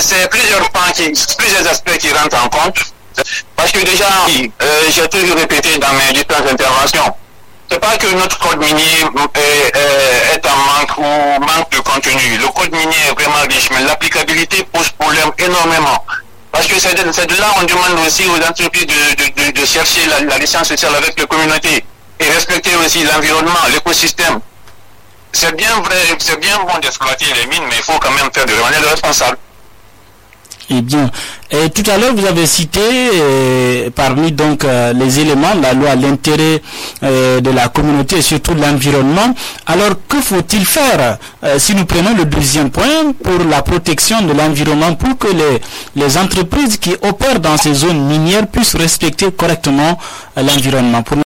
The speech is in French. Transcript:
c'est plusieurs aspects qui rentrent en compte. Parce que déjà, j'ai toujours répété dans mes différentes interventions, c'est pas que notre code minier est en manque de contenu. Le code minier est vraiment riche, mais l'applicabilité pose problème énormément. Parce que c'est de là on demande aussi aux entreprises de chercher la licence sociale avec les communautés et respecter aussi l'environnement, l'écosystème. C'est bien vrai, c'est bien bon d'exploiter les mines, mais il faut quand même faire de manière responsable. Eh bien, et tout à l'heure vous avez cité parmi donc les éléments, la loi, l'intérêt de la communauté et surtout l'environnement. Alors que faut-il faire si nous prenons le deuxième point pour la protection de l'environnement, pour que les entreprises qui opèrent dans ces zones minières puissent respecter correctement l'environnement?